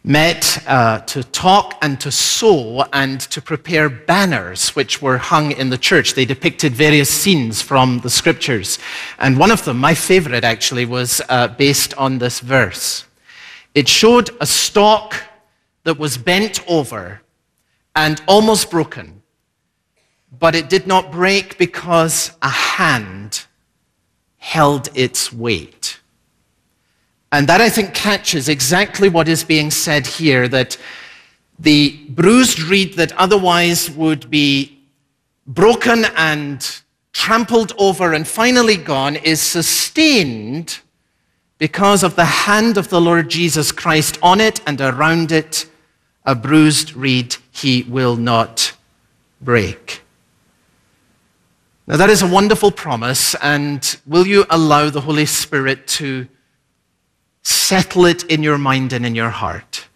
met to talk and to sew and to prepare banners which were hung in the church. They depicted various scenes from the scriptures. And one of them, my favorite actually, was based on this verse. It showed a stalk that was bent over and almost broken, but it did not break because a hand held its weight. And that, I think, catches exactly what is being said here, that the bruised reed that otherwise would be broken and trampled over and finally gone is sustained because of the hand of the Lord Jesus Christ on it, and around it, a bruised reed he will not break. Now, that is a wonderful promise, and will you allow the Holy Spirit to settle it in your mind and in your heart?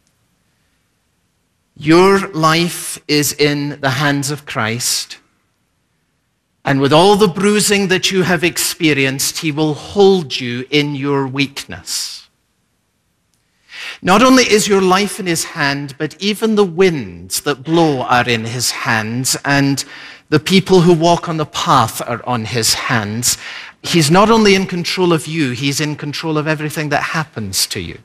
Your life is in the hands of Christ, and with all the bruising that you have experienced, he will hold you in your weakness. Not only is your life in his hand, but even the winds that blow are in his hands, and the people who walk on the path are on his hands. He's not only in control of you, he's in control of everything that happens to you.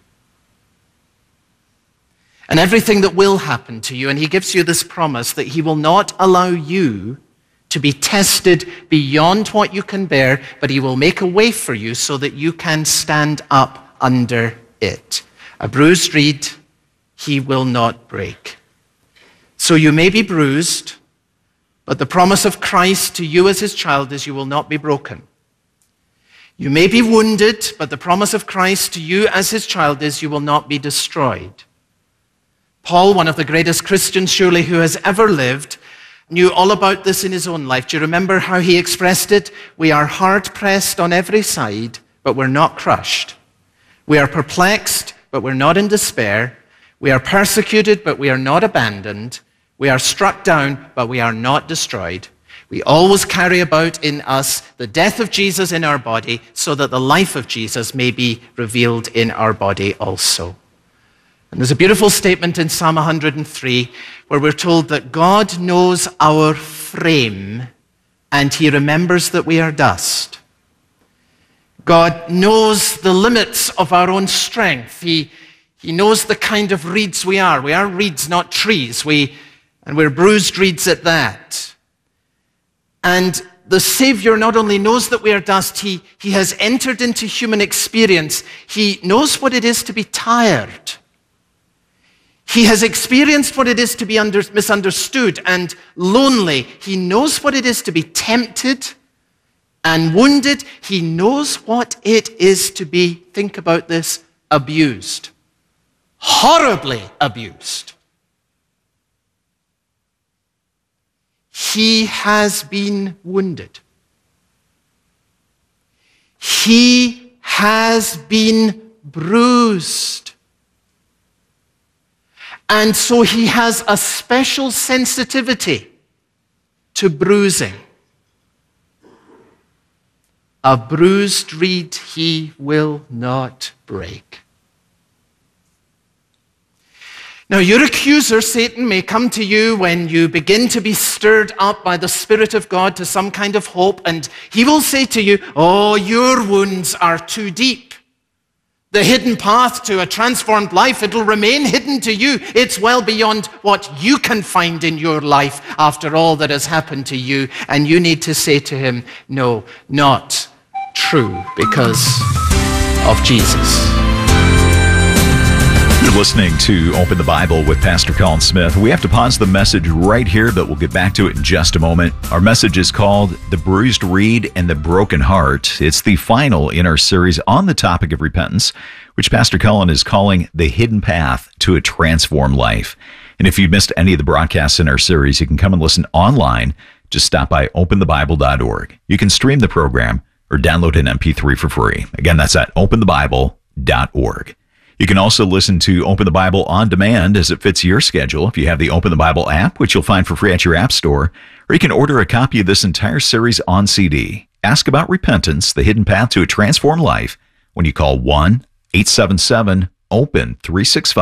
And everything that will happen to you. And he gives you this promise that he will not allow you to be tested beyond what you can bear, but he will make a way for you so that you can stand up under it. A bruised reed he will not break. So you may be bruised, but the promise of Christ to you as his child is you will not be broken. You may be wounded, but the promise of Christ to you as his child is you will not be destroyed. Paul, one of the greatest Christians surely who has ever lived, knew all about this in his own life. Do you remember how he expressed it? We are hard pressed on every side, but we're not crushed. We are perplexed, but we're not in despair. We are persecuted, but we are not abandoned. We are struck down, but we are not destroyed. We always carry about in us the death of Jesus in our body, so that the life of Jesus may be revealed in our body also. And there's a beautiful statement in Psalm 103 where we're told that God knows our frame and he remembers that we are dust. God knows the limits of our own strength. He knows the kind of reeds we are. We are reeds, not trees. And we're bruised reeds at that. And the Savior not only knows that we are dust, he has entered into human experience. He knows what it is to be tired. He has experienced what it is to be misunderstood and lonely. He knows what it is to be tempted and wounded. He knows what it is to be, think about this, abused. Horribly abused. He has been wounded. He has been bruised. And so he has a special sensitivity to bruising. A bruised reed he will not break. Now, your accuser, Satan, may come to you when you begin to be stirred up by the Spirit of God to some kind of hope, and he will say to you, oh, your wounds are too deep. The hidden path to a transformed life, it'll remain hidden to you. It's well beyond what you can find in your life after all that has happened to you. And you need to say to him, no, not true, because of Jesus. You're listening to Open the Bible with Pastor Colin Smith. We have to pause the message right here, but we'll get back to it in just a moment. Our message is called The Bruised Reed and the Broken Heart. It's the final in our series on the topic of repentance, which Pastor Colin is calling The Hidden Path to a Transformed Life. And if you missed any of the broadcasts in our series, you can come and listen online. Just stop by openthebible.org. You can stream the program or download an MP3 for free. Again, that's at openthebible.org. You can also listen to Open the Bible on demand as it fits your schedule if you have the Open the Bible app, which you'll find for free at your app store, or you can order a copy of this entire series on CD. Ask about repentance, the hidden path to a transformed life, when you call 1-877-OPEN-365.